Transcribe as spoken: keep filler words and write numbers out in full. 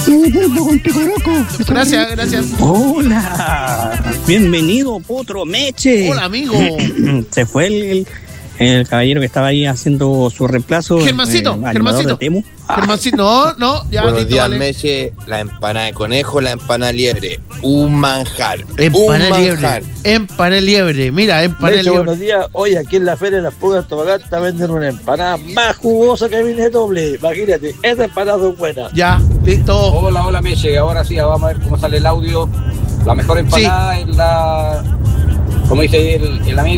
Gracias, gracias. Hola, bienvenido, Potro Meche. Hola, amigo. Se fue el, el, el caballero que estaba ahí haciendo su reemplazo. Germancito, eh, Germancito. Germancito, no, no, ya. Buenos listo, días, vale. Meche. La empanada de conejo, la empanada de liebre. Un manjar. Empanada un liebre. manjar. Empanada de liebre. Mira, empanada de Meche, liebre. buenos días. Hoy aquí en la Feria de las Pulgas de Antofagasta venden una empanada más jugosa que viene doble. Imagínate, esa empanada es buena. Ya, listo. Hola, hola, Meche. Ahora sí, vamos a ver cómo sale el audio. La mejor empanada es la, como dice el, el amigo.